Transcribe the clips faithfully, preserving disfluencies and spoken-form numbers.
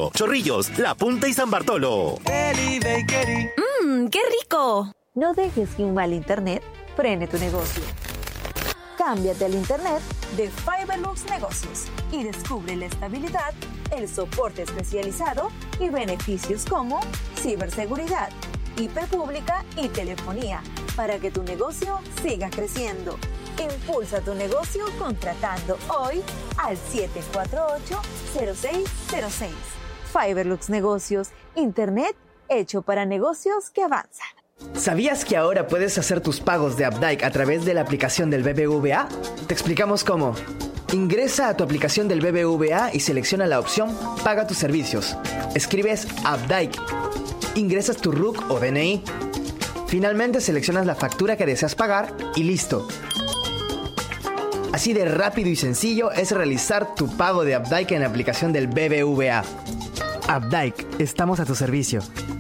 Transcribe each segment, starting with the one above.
Centro, Chorrillos, La Punta y San Bartolo. ¡Mmm, qué rico! No dejes que un mal internet frene tu negocio. Cámbiate al internet de Fiberlux Negocios y descubre la estabilidad, el soporte especializado y beneficios como ciberseguridad, I P pública y telefonía para que tu negocio siga creciendo. Impulsa tu negocio contratando hoy al siete cuatro ocho, cero seis cero seis. Fiberlux Negocios, internet hecho para negocios que avanzan. ¿Sabías que ahora puedes hacer tus pagos de Updike a través de la aplicación del B B V A? Te explicamos cómo. Ingresa a tu aplicación del B B V A y selecciona la opción Paga tus servicios. Escribes Updike. Ingresas tu R U C o D N I. Finalmente seleccionas la factura que deseas pagar y listo. Así de rápido y sencillo es realizar tu pago de Updike en la aplicación del B B V A. Updike, estamos a tu servicio.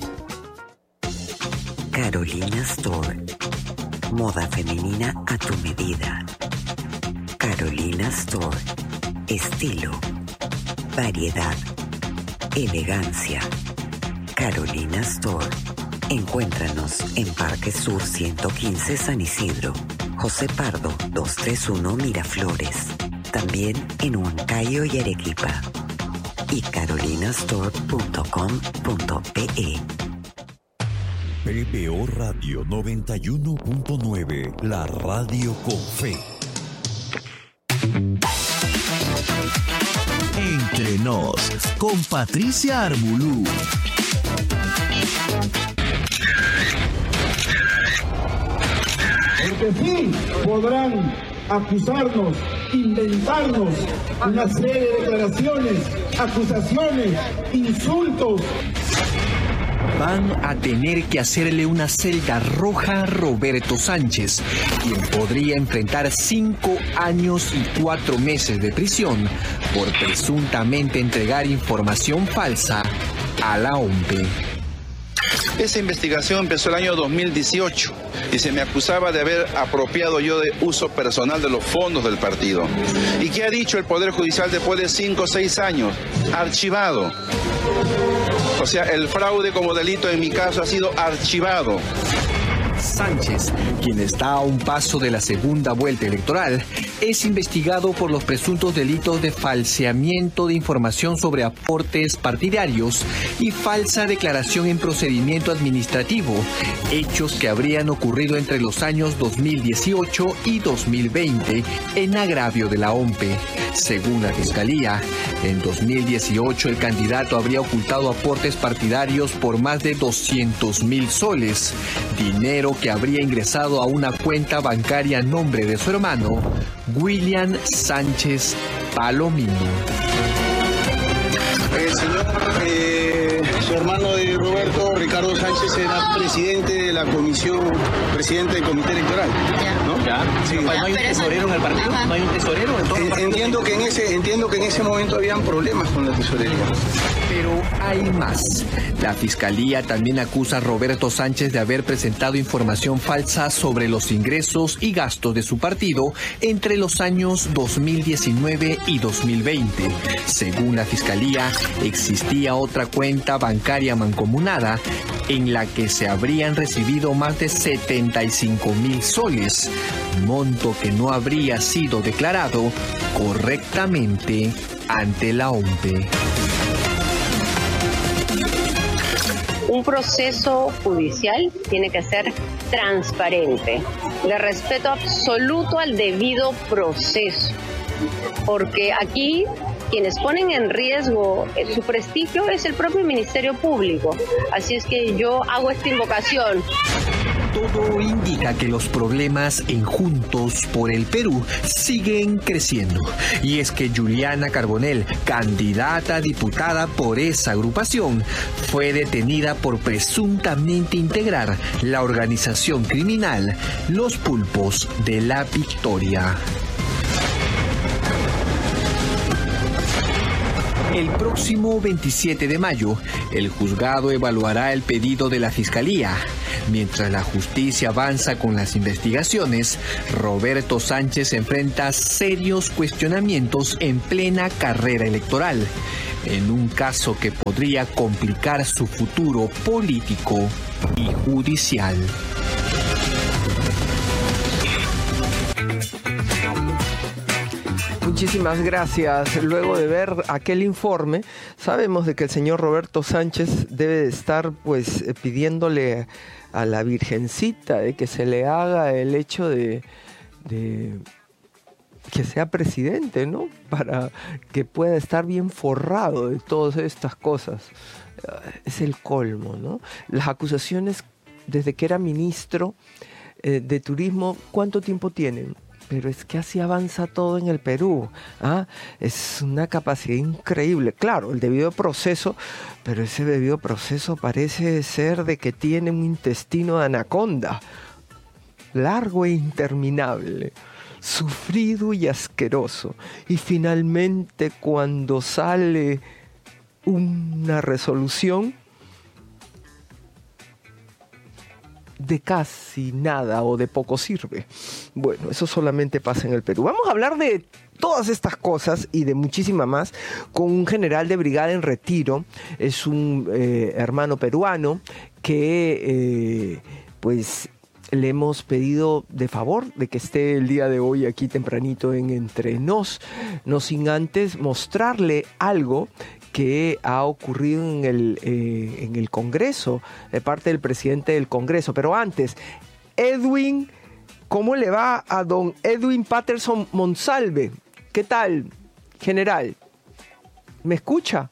Carolina Store. Moda femenina a tu medida. Carolina Store. Estilo. Variedad. Elegancia. Carolina Store. Encuéntranos en Parque Sur ciento quince San Isidro. José Pardo doscientos treinta y uno Miraflores. También en Huancayo y Arequipa. Y carolinastore punto com punto pe. P B O Radio noventa y uno punto nueve, la radio con fe. Entre nos, con Patricia Armbulú. Porque sí podrán acusarnos, inventarnos una serie de declaraciones, acusaciones, insultos. Van a tener que hacerle una celda roja a Roberto Sánchez, quien podría enfrentar cinco años y cuatro meses de prisión por presuntamente entregar información falsa a la O M P E. Esa investigación empezó el año dos mil dieciocho y se me acusaba de haber apropiado yo de uso personal de los fondos del partido. ¿Y qué ha dicho el Poder Judicial después de cinco o seis años? Archivado. O sea, el fraude como delito en mi caso ha sido archivado. Sánchez, quien está a un paso de la segunda vuelta electoral, es investigado por los presuntos delitos de falseamiento de información sobre aportes partidarios y falsa declaración en procedimiento administrativo, hechos que habrían ocurrido entre los años dos mil dieciocho y dos mil veinte en agravio de la O M P E. Según la Fiscalía, en dos mil dieciocho el candidato habría ocultado aportes partidarios por más de doscientos mil soles, dinero que habría ingresado a una cuenta bancaria a nombre de su hermano, William Sánchez Palomino. El señor, eh, su hermano de Roberto, Ricardo Sánchez, era presidente de la comisión, presidente del comité electoral, ¿no? Ya. Sí. No hay un tesorero en el partido, no hay un tesorero en todo el partido. Entiendo que en ese, entiendo que en ese momento habían problemas con la tesorería. Pero hay más. La Fiscalía también acusa a Roberto Sánchez de haber presentado información falsa sobre los ingresos y gastos de su partido entre los años dos mil diecinueve y dos mil veinte. Según la Fiscalía, existía otra cuenta bancaria mancomunada en la que se habrían recibido más de setenta y cinco mil soles, monto que no habría sido declarado correctamente ante la O M P E. Un proceso judicial tiene que ser transparente, de respeto absoluto al debido proceso, porque aquí quienes ponen en riesgo su prestigio es el propio Ministerio Público. Así es que yo hago esta invocación. Todo indica que los problemas en Juntos por el Perú siguen creciendo. Y es que Juliana Carbonell, candidata a diputada por esa agrupación, fue detenida por presuntamente integrar la organización criminal Los Pulpos de la Victoria. El próximo veintisiete de mayo, el juzgado evaluará el pedido de la Fiscalía. Mientras la justicia avanza con las investigaciones, Roberto Sánchez enfrenta serios cuestionamientos en plena carrera electoral, en un caso que podría complicar su futuro político y judicial. Muchísimas gracias. Luego de ver aquel informe, sabemos de que el señor Roberto Sánchez debe de estar pues pidiéndole a la Virgencita de que se le haga el hecho de, de que sea presidente, ¿no? Para que pueda estar bien forrado de todas estas cosas. Es el colmo, ¿no? Las acusaciones desde que era ministro eh, de Turismo, ¿cuánto tiempo tienen? Pero es que así avanza todo en el Perú. ¿Ah? Es una capacidad increíble. Claro, el debido proceso, pero ese debido proceso parece ser de que tiene un intestino de anaconda. Largo e interminable. Sufrido y asqueroso. Y finalmente cuando sale una resolución, de casi nada o de poco sirve. Bueno, eso solamente pasa en el Perú. Vamos a hablar de todas estas cosas y de muchísimas más con un general de brigada en retiro. Es un eh, hermano peruano que eh, pues le hemos pedido de favor de que esté el día de hoy aquí tempranito en Entre Nos, no sin antes mostrarle algo que ha ocurrido en el, eh, en el Congreso, de parte del presidente del Congreso. Pero antes, Edwin, ¿cómo le va a don Edwin Patterson Monsalve? ¿Qué tal, general? ¿Me escucha?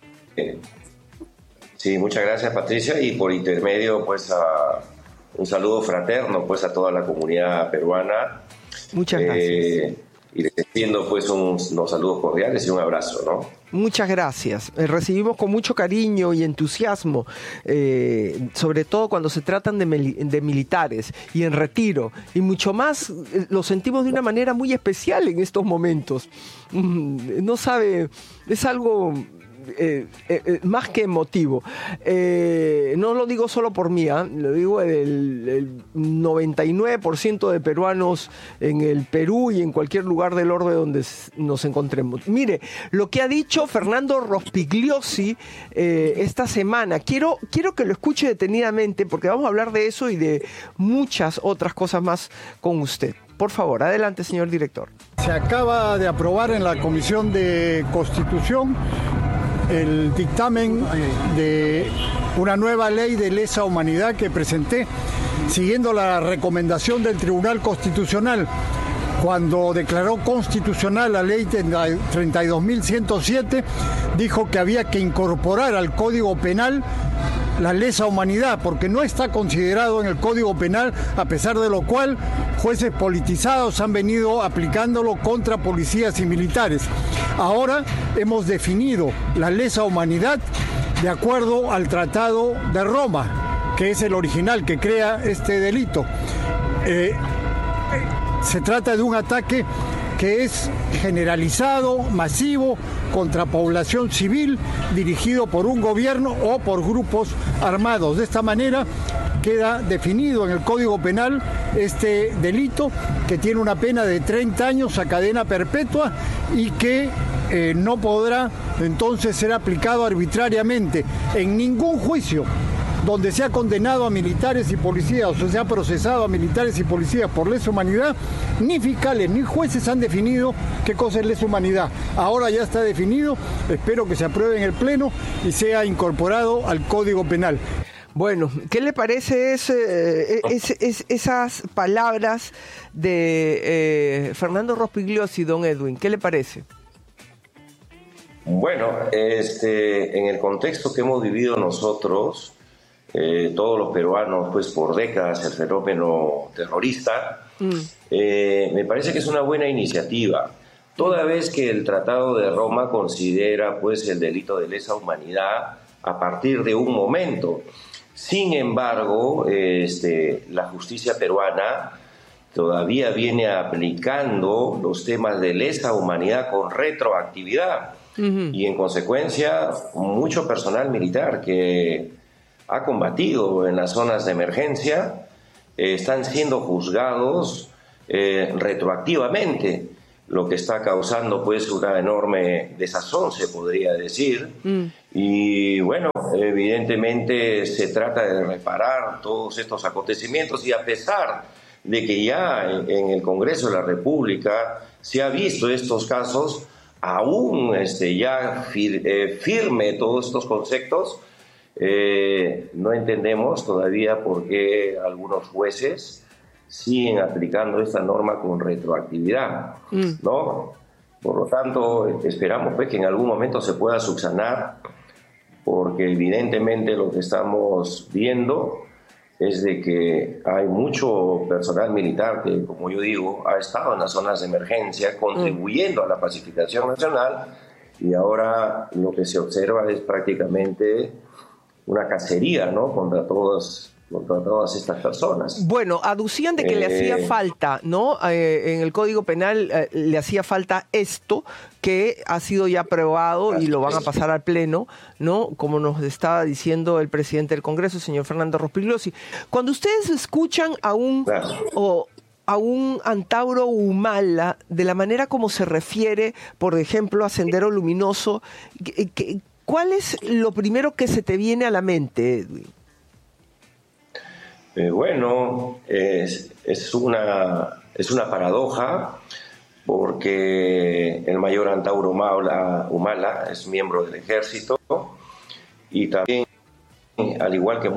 Sí, muchas gracias, Patricia, y por intermedio, pues, a un saludo fraterno, pues, a toda la comunidad peruana. Muchas gracias. Eh, y les extiendo, pues, unos, unos saludos cordiales y un abrazo, ¿no? Muchas gracias. Eh, recibimos con mucho cariño y entusiasmo, eh, sobre todo cuando se tratan de, de militares y en retiro, y mucho más eh, lo sentimos de una manera muy especial en estos momentos. Mm, no sabe, es algo eh, eh, más que emotivo. Eh, no lo digo solo por mí, ¿eh? Lo digo el, el noventa y nueve por ciento de peruanos en el Perú y en cualquier lugar del orbe donde nos encontremos. Mire, lo que ha dicho Fernando Rospigliosi eh, esta semana, quiero, quiero que lo escuche detenidamente porque vamos a hablar de eso y de muchas otras cosas más con usted. Por favor, adelante, señor director. Se acaba de aprobar en la Comisión de Constitución el dictamen de una nueva ley de lesa humanidad que presenté, siguiendo la recomendación del Tribunal Constitucional, cuando declaró constitucional la ley treinta y dos mil ciento siete, dijo que había que incorporar al Código Penal la lesa humanidad, porque no está considerado en el Código Penal, a pesar de lo cual jueces politizados han venido aplicándolo contra policías y militares. Ahora hemos definido la lesa humanidad de acuerdo al Tratado de Roma, que es el original que crea este delito. Eh, se trata de un ataque que es generalizado, masivo, contra población civil, dirigido por un gobierno o por grupos armados. De esta manera queda definido en el Código Penal este delito, que tiene una pena de treinta años a cadena perpetua y que eh, no podrá entonces ser aplicado arbitrariamente en ningún juicio donde se ha condenado a militares y policías o se ha procesado a militares y policías por lesa humanidad. Ni fiscales ni jueces han definido qué cosa es lesa humanidad. Ahora ya está definido, espero que se apruebe en el Pleno y sea incorporado al Código Penal. Bueno, ¿qué le parece ese, ese, ese, esas palabras de eh, Fernando Rospigliosi, don Edwin? ¿Qué le parece? Bueno, este, en el contexto que hemos vivido nosotros, Eh, todos los peruanos, pues por décadas, el fenómeno terrorista, mm. eh, me parece que es una buena iniciativa, toda vez que el Tratado de Roma considera pues el delito de lesa humanidad a partir de un momento. Sin embargo, este, la justicia peruana todavía viene aplicando los temas de lesa humanidad con retroactividad. Uh-huh. Y en consecuencia, mucho personal militar que ha combatido en las zonas de emergencia eh, están siendo juzgados eh, retroactivamente, lo que está causando pues una enorme desazón, se podría decir. Mm. Y bueno, evidentemente se trata de reparar todos estos acontecimientos, y a pesar de que ya en, en el Congreso de la República se ha visto estos casos, aún este, ya fir, eh, firme todos estos conceptos, eh, no entendemos todavía por qué algunos jueces siguen aplicando esta norma con retroactividad, mm. ¿no? Por lo tanto, esperamos pues, que en algún momento se pueda subsanar, porque evidentemente lo que estamos viendo es de que hay mucho personal militar que, como yo digo, ha estado en las zonas de emergencia contribuyendo mm. a la pacificación nacional, y ahora lo que se observa es prácticamente una cacería, ¿no?, contra todos contra todas estas personas. Bueno, aducían de que eh, le hacía falta, ¿no? Eh, en el Código Penal eh, le hacía falta esto, que ha sido ya aprobado y lo van a pasar al Pleno, ¿no? Como nos estaba diciendo el presidente del Congreso, el señor Fernando Rospigliosi. Cuando ustedes escuchan a un... Claro. O, a un Antauro Humala, de la manera como se refiere, por ejemplo, a Sendero Luminoso, ¿cuál es lo primero que se te viene a la mente, Edwin? Eh, bueno, es, es, una, es una paradoja, porque el mayor Antauro Humala, Humala es miembro del ejército, y también, al igual que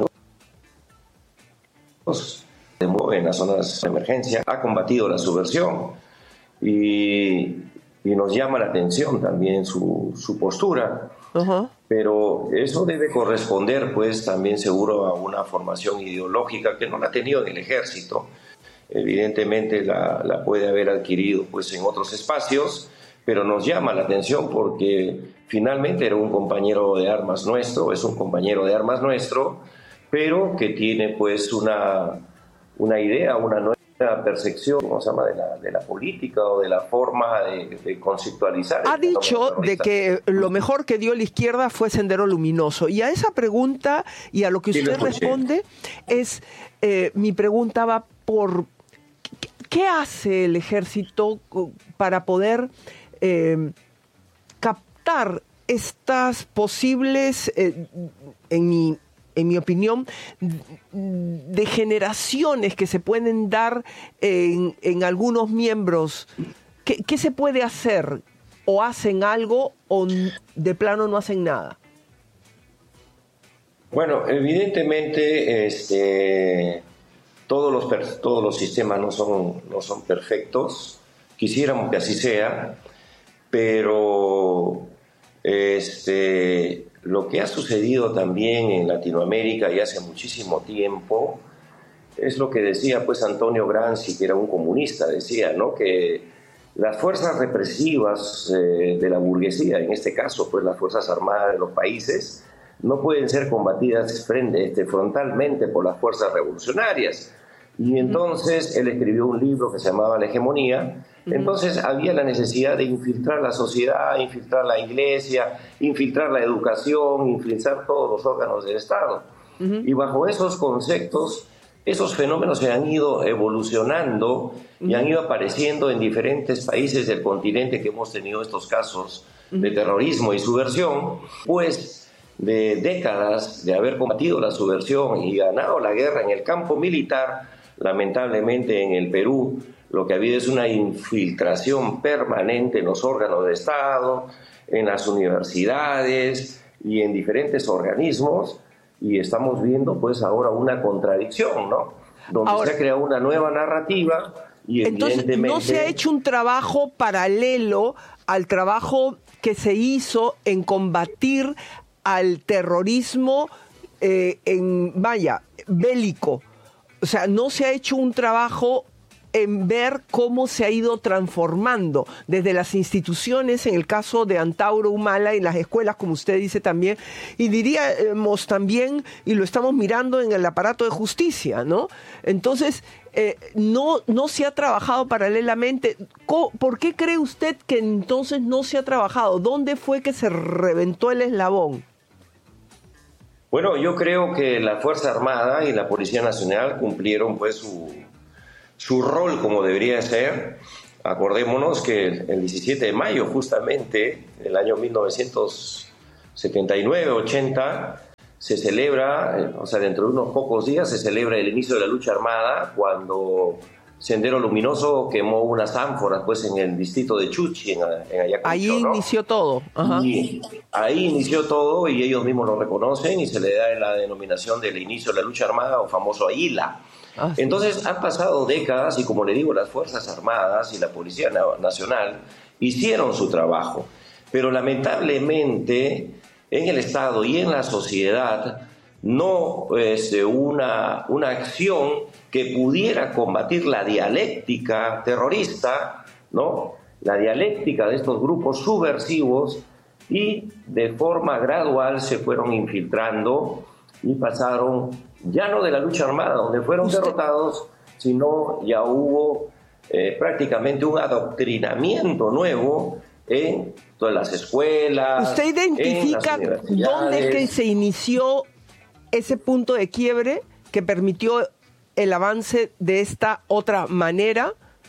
muchos en las zonas de emergencia, ha combatido la subversión, y, y nos llama la atención también su, su postura. Uh-huh. Pero eso debe corresponder pues también seguro a una formación ideológica que no la ha tenido en el ejército. Evidentemente la, la puede haber adquirido pues en otros espacios, pero nos llama la atención porque finalmente era un compañero de armas nuestro, es un compañero de armas nuestro, pero que tiene pues una, una idea, una nueva percepción, ¿cómo se llama?, de la, de la política o de la forma de, de conceptualizar. Ha dicho de que lo mejor que dio la izquierda fue Sendero Luminoso, y a esa pregunta y a lo que usted sí responde es, eh, mi pregunta va por ¿qué hace el ejército para poder eh, captar estas posibles, eh, en mi en mi opinión, degeneraciones que se pueden dar en, en algunos miembros? ¿Qué, ¿Qué se puede hacer? ¿O hacen algo o de plano no hacen nada? Bueno, evidentemente este, todos, los, todos los sistemas no son, no son perfectos. Quisiéramos que así sea, pero este... lo que ha sucedido también en Latinoamérica y hace muchísimo tiempo es lo que decía pues Antonio Gramsci, que era un comunista, decía, ¿no?, que las fuerzas represivas eh, de la burguesía, en este caso pues las fuerzas armadas de los países, no pueden ser combatidas frente, este, frontalmente por las fuerzas revolucionarias. Y entonces él escribió un libro que se llamaba La Hegemonía. Entonces había la necesidad de infiltrar la sociedad, infiltrar la iglesia, infiltrar la educación, infiltrar todos los órganos del Estado. Uh-huh. Y bajo esos conceptos, esos fenómenos se han ido evolucionando uh-huh. y han ido apareciendo en diferentes países del continente que hemos tenido estos casos uh-huh. de terrorismo y subversión, pues de décadas de haber combatido la subversión y ganado la guerra en el campo militar. Lamentablemente en el Perú lo que ha habido es una infiltración permanente en los órganos de Estado, en las universidades y en diferentes organismos, y estamos viendo pues ahora una contradicción, ¿no? Donde ahora, se ha creado una nueva narrativa y entonces evidentemente... ¿no se ha hecho un trabajo paralelo al trabajo que se hizo en combatir al terrorismo eh, en, vaya, bélico? O sea, ¿no se ha hecho un trabajo en ver cómo se ha ido transformando desde las instituciones, en el caso de Antauro Humala, y las escuelas, como usted dice también, y diríamos también, y lo estamos mirando en el aparato de justicia, ¿no? Entonces, eh, no, no se ha trabajado paralelamente. ¿Por qué cree usted que entonces no se ha trabajado? ¿Dónde fue que se reventó el eslabón? Bueno, yo creo que la Fuerza Armada y la Policía Nacional cumplieron pues su, su rol como debería ser. Acordémonos que el diecisiete de mayo, justamente, del año mil novecientos setenta y nueve ochenta, se celebra, o sea, dentro de unos pocos días, se celebra el inicio de la lucha armada, cuando Sendero Luminoso quemó unas ánforas pues, en el distrito de Chuchi, en, en Ayacucho. Ahí ¿no? inició todo. Ajá. Y ahí inició todo y ellos mismos lo reconocen y se le da la denominación del inicio de la lucha armada o famoso Aguila. Ah, sí. Entonces han pasado décadas y, como le digo, las Fuerzas Armadas y la Policía Nacional hicieron su trabajo, pero lamentablemente en el Estado y en la sociedad no es una, una acción que pudiera combatir la dialéctica terrorista, ¿no? La dialéctica de estos grupos subversivos, y de forma gradual se fueron infiltrando y pasaron ya no de la lucha armada, donde fueron ¿Usted? derrotados, sino ya hubo eh, prácticamente un adoctrinamiento nuevo en todas las escuelas. ¿Usted identifica dónde es que se inició ese punto de quiebre que permitió el avance de esta otra manera?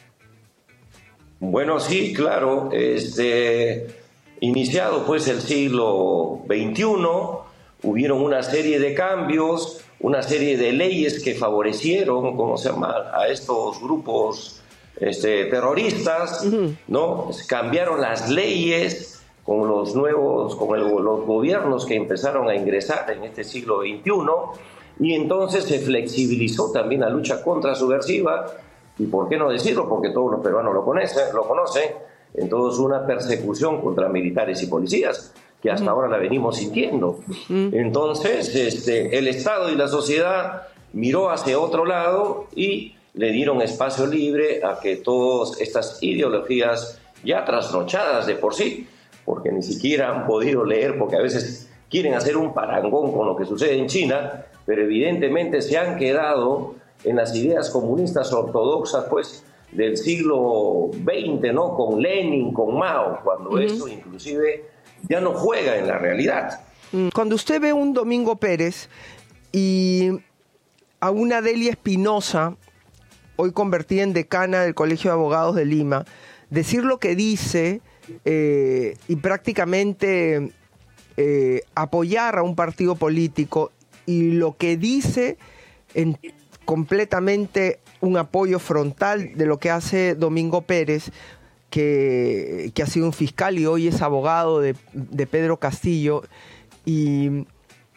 Bueno, sí, claro. Este, iniciado pues el siglo veintiuno, hubieron una serie de cambios, una serie de leyes que favorecieron, ¿cómo se llama?, a estos grupos este, terroristas, uh-huh. ¿no? Cambiaron las leyes con los nuevos, con el, los gobiernos que empezaron a ingresar en este siglo veintiuno, y entonces se flexibilizó también la lucha contrasubversiva, y por qué no decirlo, porque todos los peruanos lo conocen, lo conocen, entonces una persecución contra militares y policías, que hasta uh-huh. ahora la venimos sintiendo. Uh-huh. Entonces este, el Estado y la sociedad miró hacia otro lado y le dieron espacio libre a que todas estas ideologías ya trasnochadas de por sí, porque ni siquiera han podido leer, porque a veces quieren hacer un parangón con lo que sucede en China, pero evidentemente se han quedado en las ideas comunistas ortodoxas pues del siglo veinte, ¿no? Con Lenin, con Mao, cuando uh-huh. eso inclusive ya no juega en la realidad. Cuando usted ve un Domingo Pérez y a una Delia Espinosa, hoy convertida en decana del Colegio de Abogados de Lima, decir lo que dice eh, y prácticamente eh, apoyar a un partido político, y lo que dice en completamente un apoyo frontal de lo que hace Domingo Pérez, que, que ha sido un fiscal y hoy es abogado de, de Pedro Castillo, y,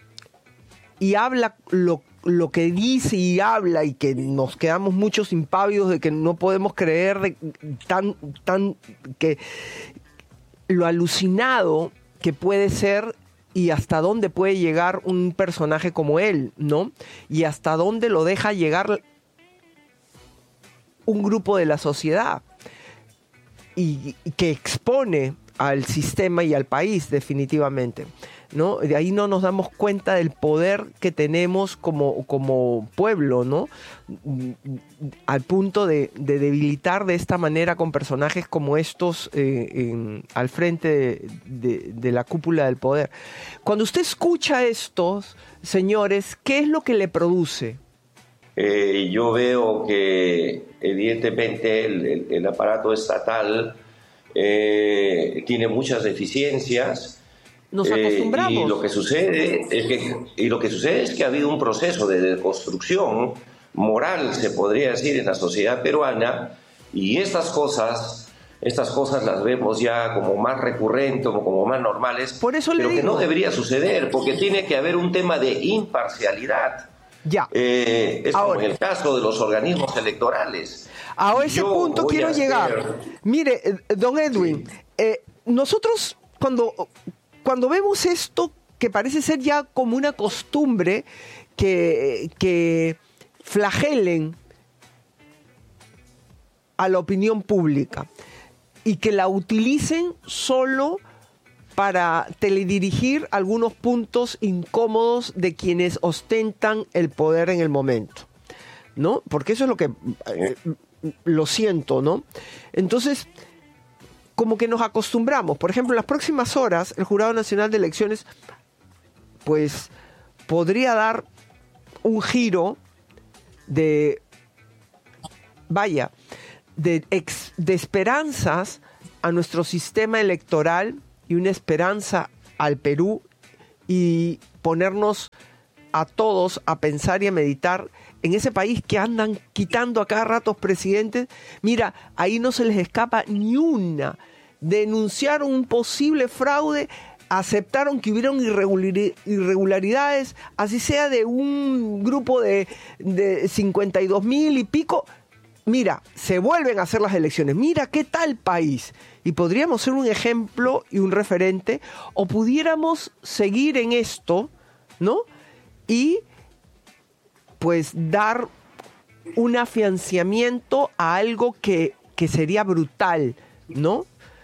y habla lo, lo que dice y habla, y que nos quedamos muchos impávidos de que no podemos creer de, tan, tan que lo alucinado que puede ser y hasta dónde puede llegar un personaje como él, ¿no? Y hasta dónde lo deja llegar un grupo de la sociedad, y, y que expone al sistema y al país definitivamente, ¿no? De ahí no nos damos cuenta del poder que tenemos como, como pueblo, ¿no? Al punto de, de debilitar de esta manera con personajes como estos eh, en, al frente de, de, de la cúpula del poder. Cuando usted escucha estos señores, ¿qué es lo que le produce? Eh, yo veo que evidentemente el, el, el aparato estatal eh, tiene muchas deficiencias. Nos acostumbramos. Eh, y lo que sucede es que y lo que sucede es que ha habido un proceso de deconstrucción moral, se podría decir, en la sociedad peruana, y estas cosas estas cosas las vemos ya como más recurrentes, como, como más normales. Por eso le pero digo. Que no debería suceder, porque tiene que haber un tema de imparcialidad. Ya. Eh, es Ahora, como en el caso de los organismos electorales. A ese Yo punto quiero llegar. hacer... Mire, don Edwin, sí. eh, nosotros cuando Cuando vemos esto, que parece ser ya como una costumbre, que, que flagelen a la opinión pública y que la utilicen solo para teledirigir algunos puntos incómodos de quienes ostentan el poder en el momento, ¿no? Porque eso es lo que eh, lo siento, ¿no? Entonces, como que nos acostumbramos. Por ejemplo, en las próximas horas, el Jurado Nacional de Elecciones, pues, podría dar un giro de, vaya, de, ex, de esperanzas a nuestro sistema electoral y una esperanza al Perú y ponernos a todos a pensar y a meditar en ese país que andan quitando a cada rato presidentes. Mira, ahí no se les escapa ni una. Denunciaron un posible fraude, aceptaron que hubieron irregularidades, así sea de un grupo de, de cincuenta y dos mil y pico. Mira, se vuelven a hacer las elecciones. Mira qué tal país. Y podríamos ser un ejemplo y un referente, o pudiéramos seguir en esto, ¿no? Y pues dar un afianzamiento a algo que, que sería brutal, ¿no?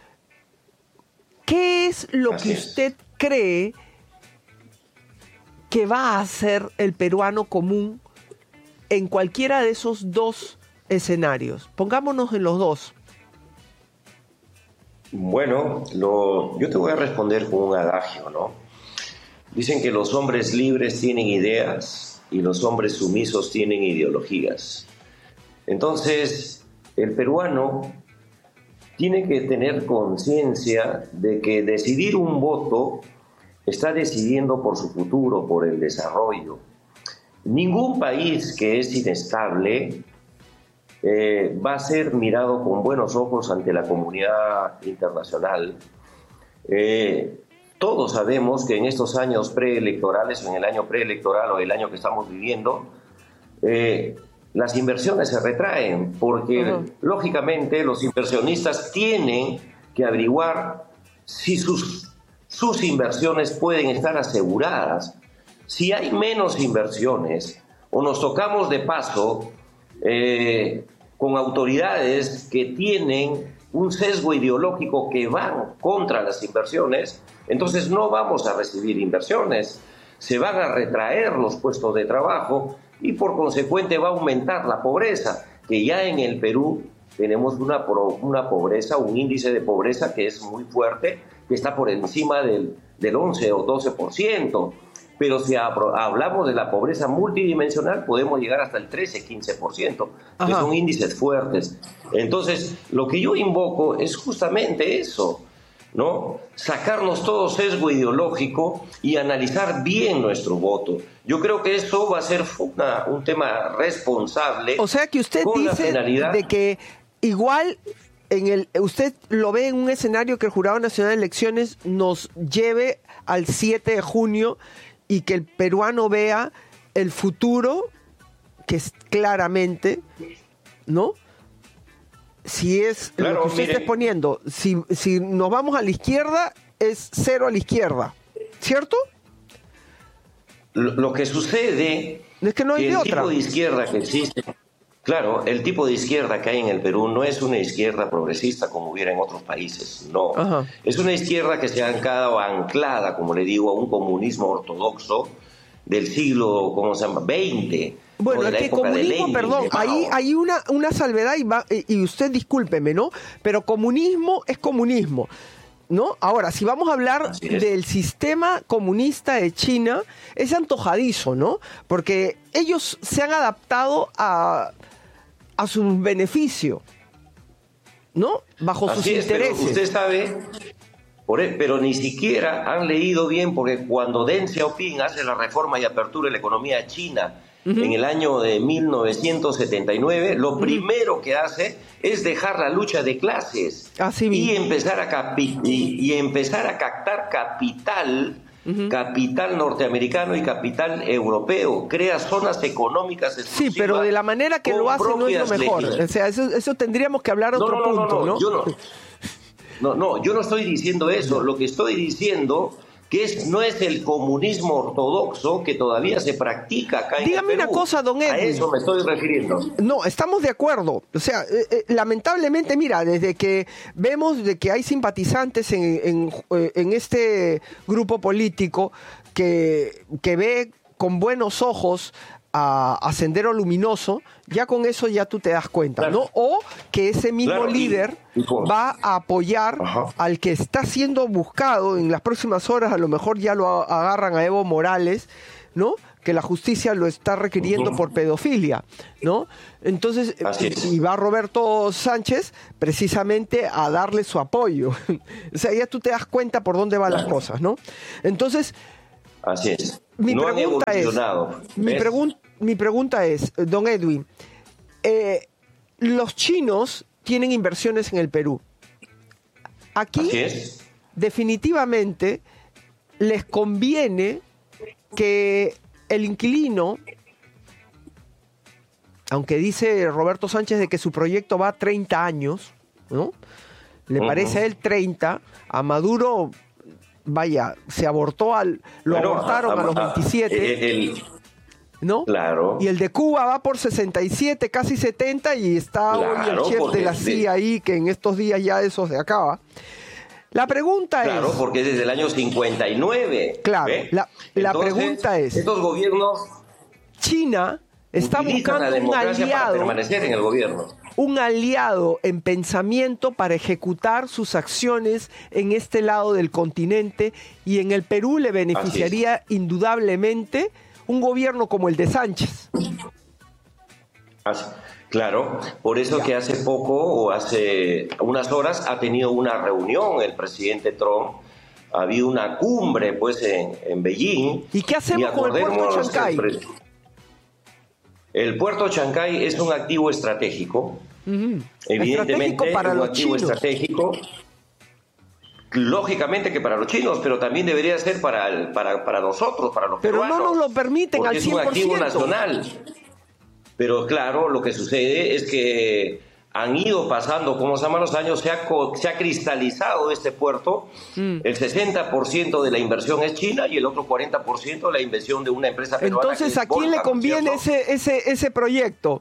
¿Qué es lo Así que usted es. cree que va a hacer el peruano común en cualquiera de esos dos escenarios? Pongámonos en los dos. Bueno, lo, yo te voy a responder con un adagio, ¿no? Dicen que los hombres libres tienen ideas y los hombres sumisos tienen ideologías. Entonces, el peruano tiene que tener conciencia de que decidir un voto está decidiendo por su futuro, por el desarrollo. Ningún país que es inestable eh, va a ser mirado con buenos ojos ante la comunidad internacional. Eh, todos sabemos que en estos años preelectorales, o en el año preelectoral o el año que estamos viviendo, eh, las inversiones se retraen porque, uh-huh. lógicamente, los inversionistas tienen que averiguar si sus, sus inversiones pueden estar aseguradas. Si hay menos inversiones o nos tocamos de paso eh, con autoridades que tienen un sesgo ideológico que van contra las inversiones, entonces no vamos a recibir inversiones, se van a retraer los puestos de trabajo y por consecuente va a aumentar la pobreza, que ya en el Perú tenemos una, una pobreza, un índice de pobreza que es muy fuerte, que está por encima del, del once o doce por ciento. Pero si hablamos de la pobreza multidimensional, podemos llegar hasta el trece a quince por ciento, que son índices fuertes. Entonces, lo que yo invoco es justamente eso, ¿no? Sacarnos todo sesgo ideológico y analizar bien nuestro voto. Yo creo que eso va a ser una, un tema responsable. O sea que usted dice de que igual en el, usted lo ve en un escenario que el Jurado Nacional de Elecciones nos lleve al siete de junio y que el peruano vea el futuro, que es claramente, ¿no? Si es claro, lo que usted mire, está exponiendo, si, si nos vamos a la izquierda, es cero a la izquierda, ¿cierto? Lo, lo que sucede es que no hay que de el otra. tipo de izquierda que existe, claro, el tipo de izquierda que hay en el Perú no es una izquierda progresista como hubiera en otros países, no. Ajá. Es una izquierda que se ha quedado anclada, como le digo, a un comunismo ortodoxo del siglo, ¿cómo se llama?, veinte. Bueno, es que comunismo, perdón, ahí hay una, una salvedad y, va, y usted discúlpeme, ¿no? Pero comunismo es comunismo, ¿no? Ahora, si vamos a hablar del sistema comunista de China, es antojadizo, ¿no? Porque ellos se han adaptado a, a su beneficio, ¿no? Bajo Así sus es, intereses. Pero usted sabe, por él, pero ni siquiera han leído bien, porque cuando Deng Xiaoping hace la reforma y apertura de la economía china, Uh-huh. en el año de mil novecientos setenta y nueve, lo uh-huh. primero que hace es dejar la lucha de clases Así y empezar a capi- y, y empezar a captar capital, uh-huh. capital norteamericano y capital europeo. Crea zonas económicas exclusivas. Sí, pero de la manera que lo hace no es lo mejor. O sea, eso, eso tendríamos que hablar otro no, no, punto, no, no, ¿no? Yo no, no, no, yo no estoy diciendo eso. Lo que estoy diciendo que es, no es el comunismo ortodoxo que todavía se practica acá en Dígame el Perú. una cosa, don Edwin. A eso me estoy refiriendo. No, estamos de acuerdo. O sea, eh, eh, lamentablemente, mira, desde que vemos de que hay simpatizantes en, en, en este grupo político que, que ve con buenos ojos a, a Sendero Luminoso, ya con eso ya tú te das cuenta, claro. ¿no? O que ese mismo claro, líder y, y va a apoyar Ajá. al que está siendo buscado en las próximas horas, a lo mejor ya lo agarran a Evo Morales, ¿no? Que la justicia lo está requiriendo uh-huh. por pedofilia, ¿no? Entonces, y va Roberto Sánchez precisamente a darle su apoyo. O sea, ya tú te das cuenta por dónde van claro. las cosas, ¿no? Entonces, así es. Mi no pregunta han evolucionado. Es, mi, pregun- mi pregunta es, don Edwin, eh, los chinos tienen inversiones en el Perú. Aquí, así es. definitivamente, les conviene que el inquilino, aunque dice Roberto Sánchez de que su proyecto va a treinta años, ¿no? Le uh-huh. parece a él treinta, a Maduro... Vaya, se abortó al, lo bueno, abortaron a, a, a los veintisiete, el, el, ¿no? Claro. Y el de Cuba va por sesenta y siete, casi setenta, y está claro, hoy el chef de la C I A ahí, que en estos días ya eso se acaba. La pregunta claro, es... Claro, porque es desde el año cincuenta y nueve. Claro, la, la Entonces, pregunta es... Estos gobiernos... China está buscando un aliado... para permanecer en el gobierno. Un aliado en pensamiento para ejecutar sus acciones en este lado del continente, y en el Perú le beneficiaría indudablemente un gobierno como el de Sánchez. Así, claro, por eso que hace poco o hace unas horas ha tenido una reunión el presidente Trump. Ha habido una cumbre pues en, en Beijing. ¿Y qué hacemos con el puerto de Chancay? El puerto Chancay es un activo estratégico, uh-huh. evidentemente estratégico para es un los activo chinos. estratégico, lógicamente que para los chinos, pero también debería ser para, el, para, para nosotros, para los pero peruanos. Pero no nos lo permiten al cien por ciento. Es un activo nacional. Pero claro, lo que sucede es que han ido pasando, como se llaman los años, se ha, se ha cristalizado este puerto. Mm. El sesenta por ciento de la inversión es china y el otro cuarenta por ciento de la inversión de una empresa peruana. Entonces, ¿a quién le conviene ese, ese, ese proyecto?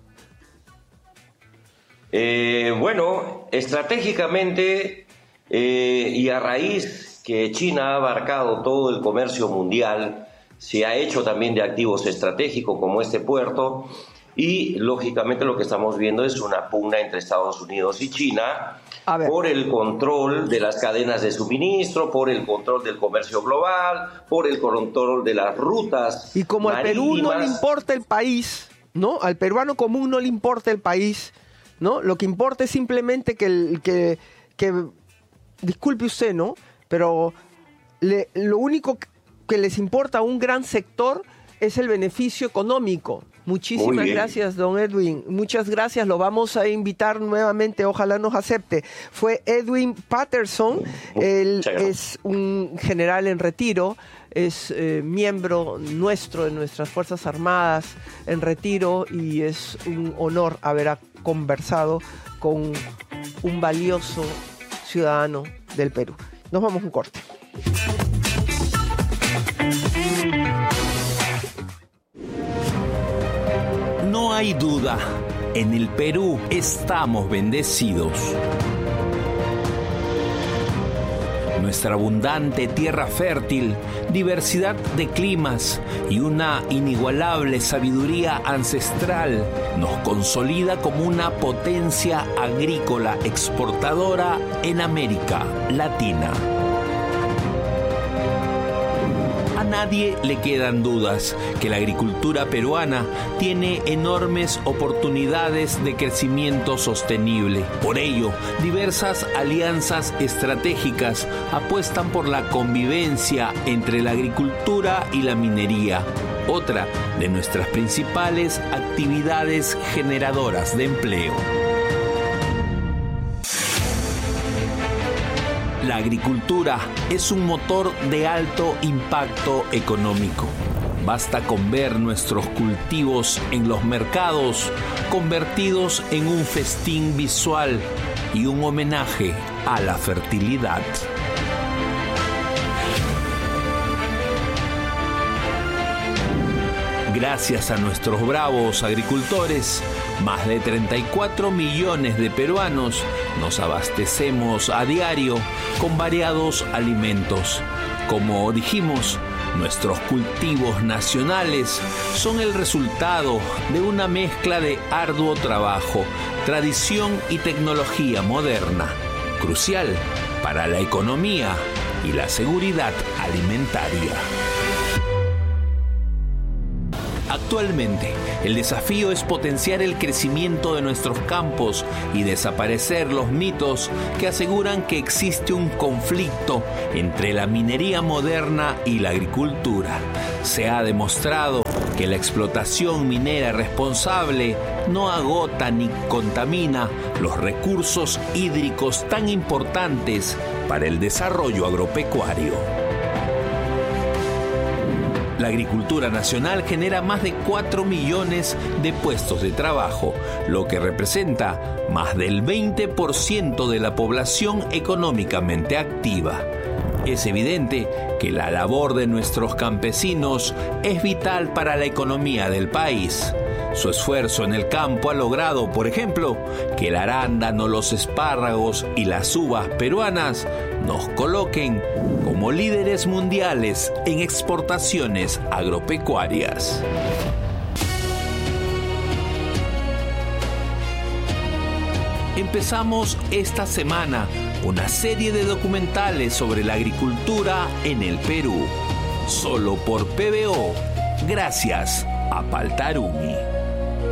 Eh, bueno, estratégicamente eh, y a raíz que China ha abarcado todo el comercio mundial, se ha hecho también de activos estratégicos como este puerto. Y, lógicamente, lo que estamos viendo es una pugna entre Estados Unidos y China por el control de las cadenas de suministro, por el control del comercio global, por el control de las rutas Y como al Perú no le importa el país, ¿no? Al peruano común no le importa el país, ¿no? Lo que importa es simplemente que, el, que, que disculpe usted, ¿no? Pero le, lo único que les importa a un gran sector es el beneficio económico. Muchísimas gracias, don Edwin. Muchas gracias. Lo vamos a invitar nuevamente. Ojalá nos acepte. Fue Edwin Patterson. Él es un general en retiro. Es eh, miembro nuestro de nuestras Fuerzas Armadas en retiro. Y es un honor haber conversado con un valioso ciudadano del Perú. Nos vamos a un corte. No hay duda, en el Perú estamos bendecidos. Nuestra abundante tierra fértil, diversidad de climas y una inigualable sabiduría ancestral nos consolida como una potencia agrícola exportadora en América Latina. A nadie le quedan dudas que la agricultura peruana tiene enormes oportunidades de crecimiento sostenible. Por ello, diversas alianzas estratégicas apuestan por la convivencia entre la agricultura y la minería, otra de nuestras principales actividades generadoras de empleo. La agricultura es un motor de alto impacto económico. Basta con ver nuestros cultivos en los mercados convertidos en un festín visual y un homenaje a la fertilidad. Gracias a nuestros bravos agricultores, más de treinta y cuatro millones de peruanos nos abastecemos a diario con variados alimentos. Como dijimos, nuestros cultivos nacionales son el resultado de una mezcla de arduo trabajo, tradición y tecnología moderna, crucial para la economía y la seguridad alimentaria. Actualmente, el desafío es potenciar el crecimiento de nuestros campos y desaparecer los mitos que aseguran que existe un conflicto entre la minería moderna y la agricultura. Se ha demostrado que la explotación minera responsable no agota ni contamina los recursos hídricos tan importantes para el desarrollo agropecuario. La agricultura nacional genera más de cuatro millones de puestos de trabajo, lo que representa más del veinte por ciento de la población económicamente activa. Es evidente que la labor de nuestros campesinos es vital para la economía del país. Su esfuerzo en el campo ha logrado, por ejemplo, que el arándano, los espárragos y las uvas peruanas nos coloquen como líderes mundiales en exportaciones agropecuarias. Empezamos esta semana una serie de documentales sobre la agricultura en el Perú, solo por P B O, gracias a Paltarumi.